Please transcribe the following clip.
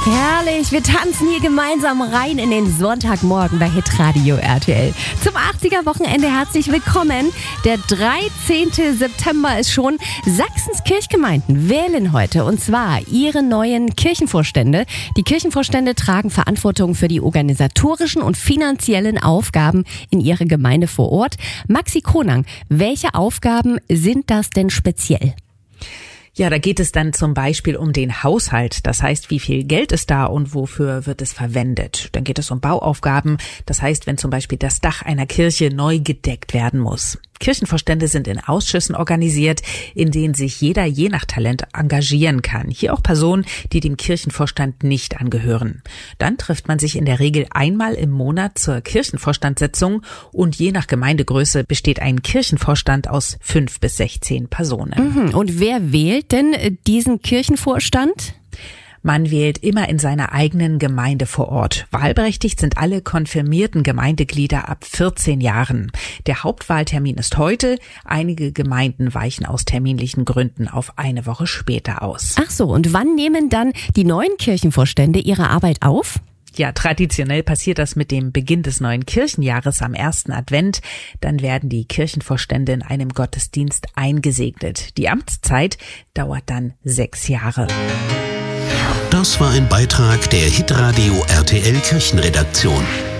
Herrlich, wir tanzen hier gemeinsam rein in den Sonntagmorgen bei Hitradio RTL. Zum 80er-Wochenende herzlich willkommen. Der 13. September ist schon. Sachsens Kirchgemeinden wählen heute und zwar ihre neuen Kirchenvorstände. Die Kirchenvorstände tragen Verantwortung für die organisatorischen und finanziellen Aufgaben in ihrer Gemeinde vor Ort. Maxi Kronang, welche Aufgaben sind das denn speziell? Ja, da geht es dann zum Beispiel um den Haushalt. Das heißt, wie viel Geld ist da und wofür wird es verwendet? Dann geht es um Bauaufgaben. Das heißt, wenn zum Beispiel das Dach einer Kirche neu gedeckt werden muss. Kirchenvorstände sind in Ausschüssen organisiert, in denen sich jeder je nach Talent engagieren kann. Hier auch Personen, die dem Kirchenvorstand nicht angehören. Dann trifft man sich in der Regel einmal im Monat zur Kirchenvorstandssitzung und je nach Gemeindegröße besteht ein Kirchenvorstand aus 5 bis 16 Personen. Und wer wählt denn diesen Kirchenvorstand? Man wählt immer in seiner eigenen Gemeinde vor Ort. Wahlberechtigt sind alle konfirmierten Gemeindeglieder ab 14 Jahren. Der Hauptwahltermin ist heute. Einige Gemeinden weichen aus terminlichen Gründen auf eine Woche später aus. Ach so, und wann nehmen dann die neuen Kirchenvorstände ihre Arbeit auf? Ja, traditionell passiert das mit dem Beginn des neuen Kirchenjahres am 1. Advent. Dann werden die Kirchenvorstände in einem Gottesdienst eingesegnet. Die Amtszeit dauert dann 6 Jahre. Das war ein Beitrag der Hitradio RTL Kirchenredaktion.